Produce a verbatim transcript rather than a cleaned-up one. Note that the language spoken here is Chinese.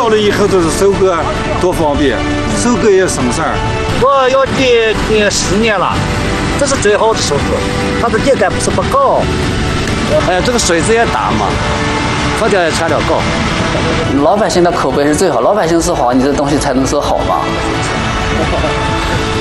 好了以后都是收割，多方便，收割也省事儿。 我要点点十年了，这是最好的收割，它的电感不是不高。 哎，这个水质也大嘛，发酵也材料高。老百姓的口碑是最好，老百姓是好，你这东西才能是好嘛。